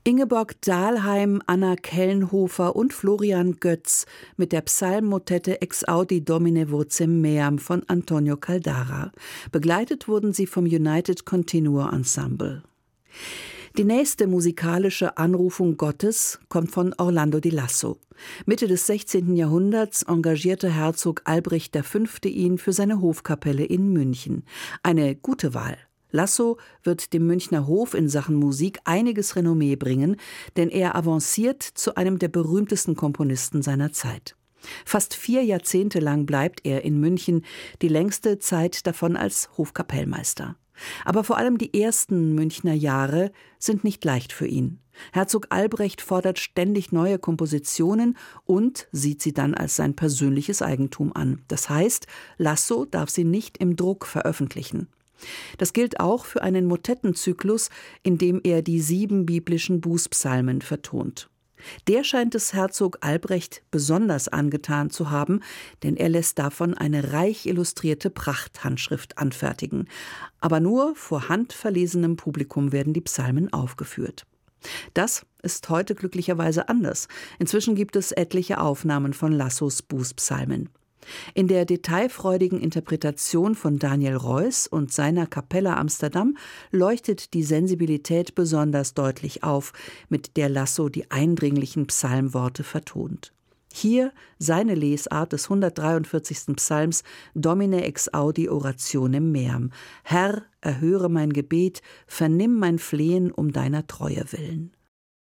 Ingeborg Dahlheim, Anna Kellenhofer und Florian Götz mit der Psalmmotette Ex Audi Domine vocem meam von Antonio Caldara. Begleitet wurden sie vom United Continuo Ensemble. Die nächste musikalische Anrufung Gottes kommt von Orlando di Lasso. Mitte des 16. Jahrhunderts engagierte Herzog Albrecht V. ihn für seine Hofkapelle in München. Eine gute Wahl. Lasso wird dem Münchner Hof in Sachen Musik einiges Renommee bringen, denn er avanciert zu einem der berühmtesten Komponisten seiner Zeit. Fast 4 Jahrzehnte lang bleibt er in München, die längste Zeit davon als Hofkapellmeister. Aber vor allem die ersten Münchner Jahre sind nicht leicht für ihn. Herzog Albrecht fordert ständig neue Kompositionen und sieht sie dann als sein persönliches Eigentum an. Das heißt, Lasso darf sie nicht im Druck veröffentlichen. Das gilt auch für einen Motettenzyklus, in dem er die 7 biblischen Bußpsalmen vertont. Der scheint es Herzog Albrecht besonders angetan zu haben, denn er lässt davon eine reich illustrierte Prachthandschrift anfertigen. Aber nur vor handverlesenem Publikum werden die Psalmen aufgeführt. Das ist heute glücklicherweise anders. Inzwischen gibt es etliche Aufnahmen von Lassos Bußpsalmen. In der detailfreudigen Interpretation von Daniel Reuss und seiner Capella Amsterdam leuchtet die Sensibilität besonders deutlich auf, mit der Lasso die eindringlichen Psalmworte vertont. Hier seine Lesart des 143. Psalms Domine ex audi orationem meam. Herr, erhöre mein Gebet, vernimm mein Flehen um deiner Treue willen.